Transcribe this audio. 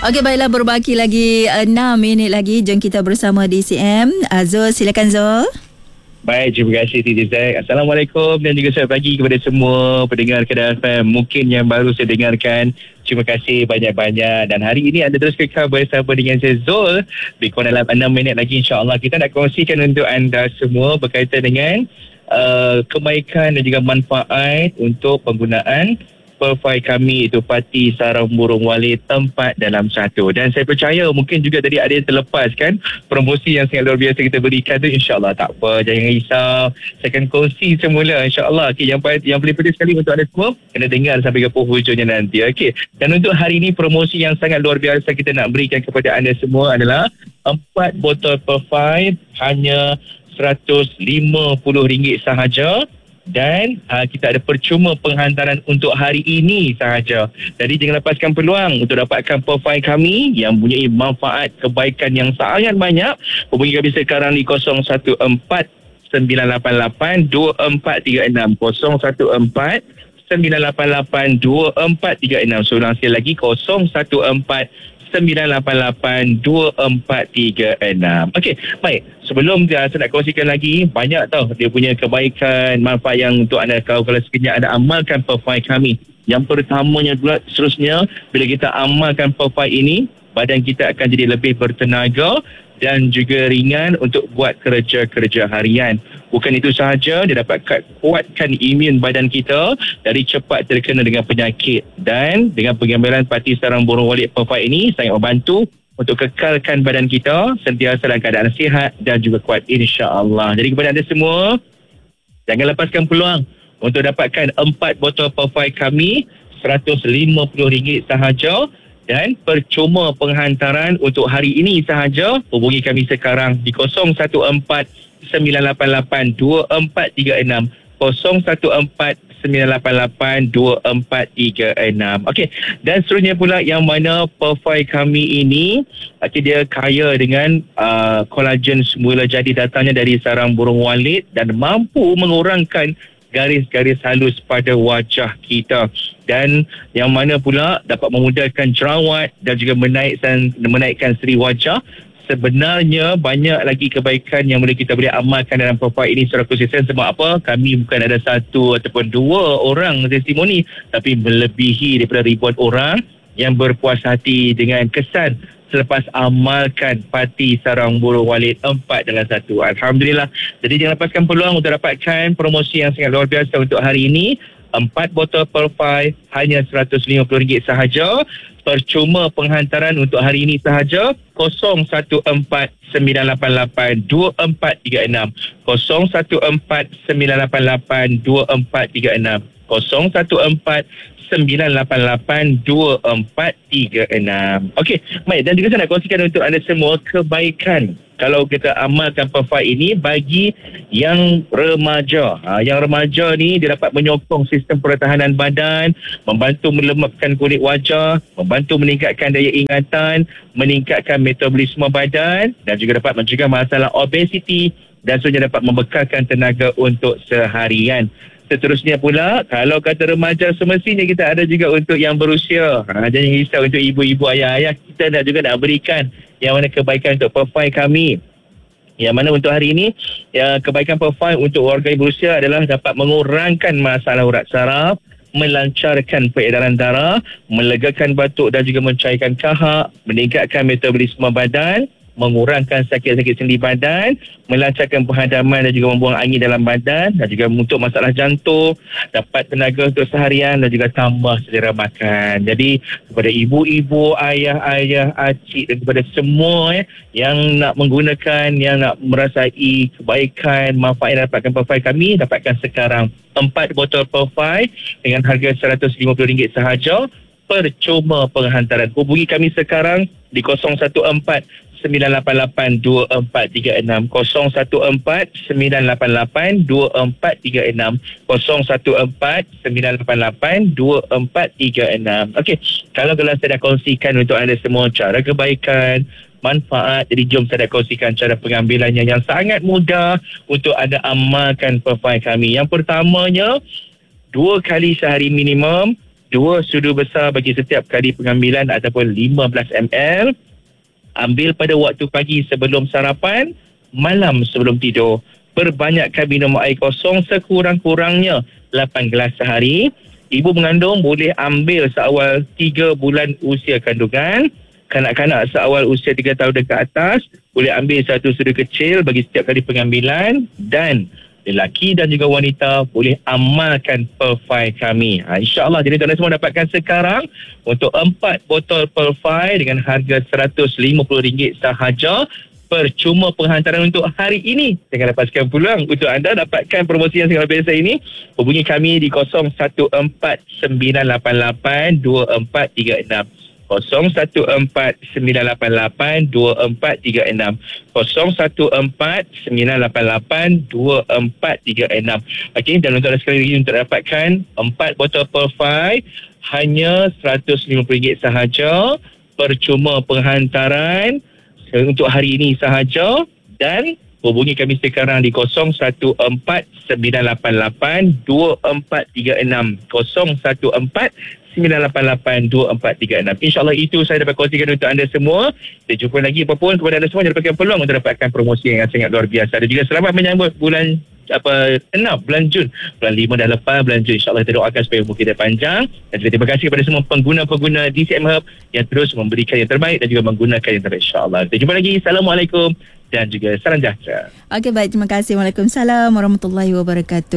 Okey, baiklah, berbaki lagi 6 minit lagi. Jom kita bersama di CM. Zul, silakan Zul. Baik, terima kasih Titi Zack. Assalamualaikum dan juga selamat pagi kepada semua pendengar Kedah FM. Mungkin yang baru saya dengarkan, terima kasih banyak-banyak. Dan hari ini anda terus kekal bersama dengan saya Zul. Lebih kurang dalam 6 minit lagi, insyaAllah kita nak kongsikan untuk anda semua berkaitan dengan kebaikan dan juga manfaat untuk penggunaan profil kami, itu Parti Sarang Burung Walid tempat dalam satu. Dan saya percaya mungkin juga tadi ada yang terlepas kan, promosi yang sangat luar biasa kita berikan tu. InsyaAllah tak apa, jangan risau, saya akan kongsi semula insyaAllah. Okay, yang paling penting sekali untuk anda semua kena dengar sampai ke penghujungnya nanti. Okay. Dan untuk hari ini promosi yang sangat luar biasa kita nak berikan kepada anda semua adalah 4 botol profil hanya RM150 sahaja. Dan kita ada percuma penghantaran untuk hari ini sahaja. Jadi jangan lepaskan peluang untuk dapatkan profil kami yang mempunyai manfaat kebaikan yang sangat banyak. Hubungi kami sekarang di 014 988 2436 014 988 2436. Seorang sekali lagi 014 988-2436. Okey, baik. Sebelum saya nak kongsikan lagi, banyak tau dia punya kebaikan, manfaat yang untuk anda kalau sekejap anda amalkan profil kami. Yang pertamanya pula seterusnya, bila kita amalkan profil ini, badan kita akan jadi lebih bertenaga dan juga ringan untuk buat kerja-kerja harian. Bukan itu sahaja, dia dapat kuatkan imun badan kita dari cepat terkena dengan penyakit. Dan dengan pengambilan Parti Sarang Burung Walid profil ini sangat membantu untuk kekalkan badan kita sentiasa dalam keadaan sihat dan juga kuat, insya-Allah. Jadi kepada anda semua, jangan lepaskan peluang untuk dapatkan 4 botol profil kami RM150 sahaja. Dan percuma penghantaran untuk hari ini sahaja. Hubungi kami sekarang di 014 988 2436 014 988 2436. Okey, dan seterusnya pula yang mana profil kami ini dia kaya dengan kolagen semula jadi, datangnya dari sarang burung walid dan mampu mengurangkan garis-garis halus pada wajah kita, dan yang mana pula dapat memudahkan jerawat dan juga menaikkan seri wajah. Sebenarnya banyak lagi kebaikan yang boleh kita boleh amalkan dalam profil ini secara konsisten. Sebab apa? Kami bukan ada 1 ataupun 2 orang testimoni, tapi melebihi daripada ribuan orang yang berpuas hati dengan kesan selepas amalkan Parti Sarang Burung Walid 4 dalam 1. Alhamdulillah. Jadi jangan lepaskan peluang untuk dapatkan promosi yang sangat luar biasa untuk hari ini. 4 botol profil hanya RM150 sahaja. Percuma penghantaran untuk hari ini sahaja. 014 988 2436 014 988 2436 014 988-2436. Okey, baik. Dan juga saya nak kongsikan untuk anda semua kebaikan kalau kita amalkan profil ini bagi yang remaja. Yang remaja ni dia dapat menyokong sistem pertahanan badan, membantu melemapkan kulit wajah, membantu meningkatkan daya ingatan, meningkatkan metabolisme badan dan juga dapat mencegah masalah obesiti dan seterusnya dapat membekalkan tenaga untuk seharian. Seterusnya pula, kalau kata remaja, semestinya kita ada juga untuk yang berusia. Jangan risau untuk ibu-ibu, ayah-ayah. Kita nak berikan yang mana kebaikan untuk profil kami. Yang mana untuk hari ini, kebaikan profil untuk warga yang berusia adalah dapat mengurangkan masalah urat saraf, melancarkan peredaran darah, melegakan batuk dan juga mencairkan kahak, meningkatkan metabolisme badan, mengurangkan sakit-sakit sendi badan, melancarkan penghadaman dan juga membuang angin dalam badan dan juga untuk masalah jantung, dapat tenaga untuk seharian dan juga tambah selera makan. Jadi kepada ibu-ibu, ayah-ayah, acik dan kepada semua yang nak menggunakan, yang nak merasai kebaikan, manfaat yang dapatkan profil kami, dapatkan sekarang 4 botol profil dengan harga RM150 sahaja. Percuma penghantaran. Hubungi kami sekarang di 014 988-2436 014 988-2436 014 988-2436. Okey, kalau saya dah kongsikan untuk anda semua cara kebaikan, manfaat, jadi jom saya dah kongsikan cara pengambilannya yang sangat mudah untuk anda amalkan profil kami. Yang pertamanya, 2 kali sehari minimum 2 sudu besar bagi setiap kali pengambilan ataupun 15 ml. Ambil pada waktu pagi sebelum sarapan, malam sebelum tidur. Perbanyakkan minum air kosong sekurang-kurangnya 8 gelas sehari. Ibu mengandung boleh ambil seawal 3 bulan usia kandungan. Kanak-kanak seawal usia 3 tahun ke atas boleh ambil 1 sudu kecil bagi setiap kali pengambilan. Dan lelaki dan juga wanita boleh amalkan Pearl 5 kami. InsyaAllah. Jadi tuan-tuan semua dapatkan sekarang untuk 4 botol Pearl 5 dengan harga RM150 sahaja. Percuma penghantaran untuk hari ini. Jangan lepaskan peluang untuk anda dapatkan promosi yang sangat biasa ini. Hubungi kami di 0149882436. 0149882436. 0149882436. Okey, dan untuk sekali lagi untuk dapatkan 4 botol Pearl 5 hanya RM150 sahaja. Percuma penghantaran untuk hari ini sahaja. Dan hubungi kami sekarang di 0149882436. 0149882436. InsyaAllah itu saya dapat kongsikan untuk anda semua. Kita jumpa lagi apapun kepada anda semua yang dapatkan peluang untuk dapatkan promosi yang sangat luar biasa. Dan juga selamat menyambut bulan 6 bulan Jun. Bulan 5 dah lepas bulan Jun. InsyaAllah kita doakan supaya umur kita panjang. Dan juga terima kasih kepada semua pengguna-pengguna DCM Hub yang terus memberikan yang terbaik dan juga menggunakan yang terbaik. InsyaAllah. Kita jumpa lagi. Assalamualaikum dan juga salam sejahtera. Okey, baik. Terima kasih. Waalaikumsalam warahmatullahi wabarakatuh.